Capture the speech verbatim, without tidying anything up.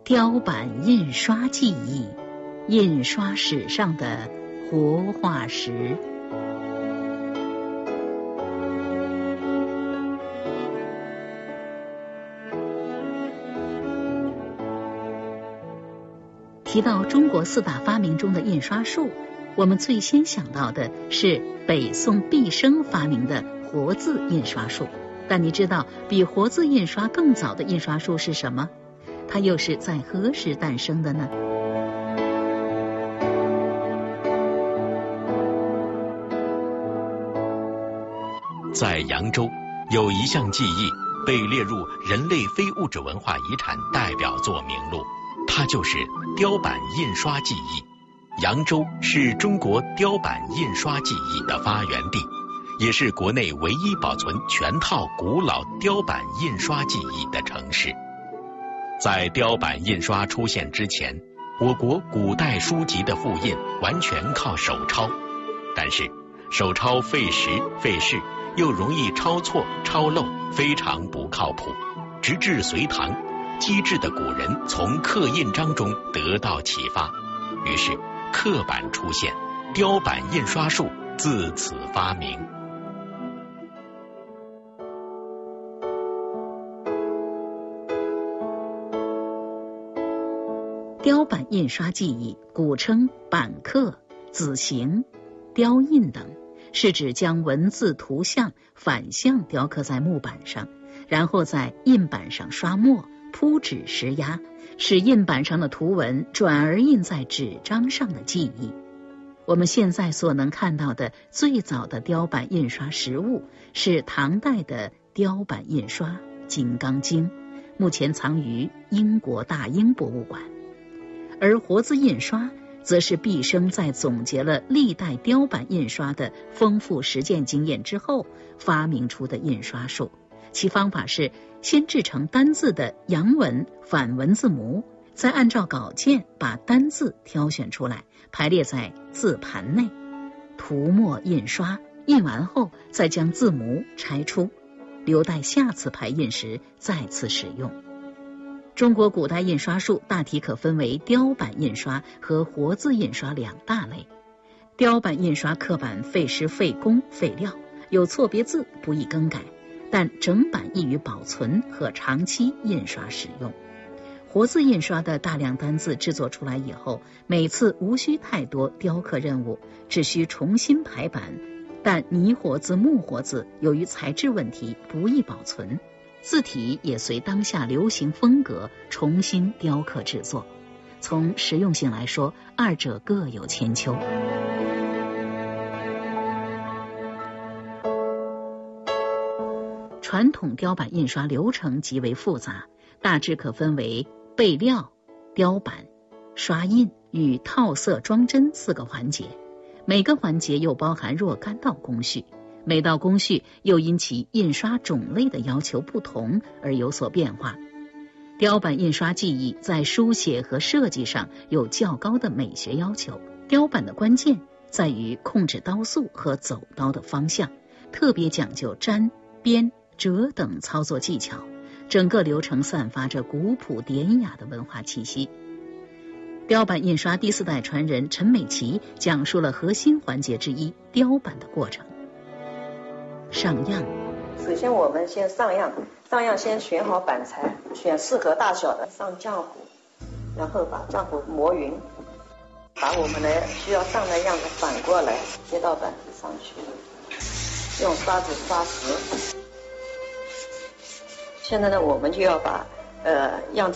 雕版印刷技艺，印刷史上的活化石。提到中国四大发明中的印刷术，我们最先想到的是北宋毕升发明的活字印刷术。但你知道比活字印刷更早的印刷术是什么？它又是在何时诞生的呢？ 在扬州，有一项技艺被列入人类非物质文化遗产代表作名录，它就是雕版印刷技艺。扬州是中国雕版印刷技艺的发源地，也是国内唯一保存全套古老雕版印刷技艺的城市。在雕版印刷出现之前，我国古代书籍的复印完全靠手抄，但是手抄费时费事，又容易抄错抄漏，非常不靠谱。直至隋唐，机智的古人从刻印章中得到启发，于是刻版出现，雕版印刷术自此发明。 雕版印刷技艺古称版刻、子形、雕印等，是指将文字、图像反向雕刻在木板上，然后在印板上刷墨、铺纸施压，使印板上的图文转而印在纸张上的技艺。我们现在所能看到的最早的雕版印刷实物是唐代的雕版印刷《金刚经》，目前藏于英国大英博物馆。而活字印刷则是毕升在总结了历代雕版印刷的丰富实践经验之后发明出的印刷术。其方法是先制成单字的阳文、反文字模，再按照稿件把单字挑选出来，排列在字盘内，涂墨印刷，印完后再将字模拆出，留待下次排印时再次使用。中国古代印刷术大体可分为雕版印刷和活字印刷两大类。雕版印刷刻版费时费工费料，有错别字不易更改，但整版易于保存和长期印刷使用。活字印刷的大量单字制作出来以后，每次无需太多雕刻任务，只需重新排版，但泥活字、木活字由于材质问题不易保存，字体也随当下流行风格重新雕刻制作。从实用性来说，二者各有千秋。传统雕版印刷流程极为复杂，大致可分为备料、雕版、刷印与套色装帧四个环节，每个环节又包含若干道工序，每道工序又因其印刷种类的要求不同而有所变化。雕版印刷技艺在书写和设计上有较高的美学要求，雕版的关键在于控制刀速和走刀的方向，特别讲究粘、编、折等操作技巧，整个流程散发着古朴典雅的文化气息。雕版印刷第四代传人陈美琪讲述了核心环节之一雕版的过程。上样， 首先我们先上样，上样先选好板材，选适合大小的，上浆糊，然后把浆糊磨匀，把我们的需要上的样子反过来接到板子上去，用刷子刷实。现在呢，我们就要把呃样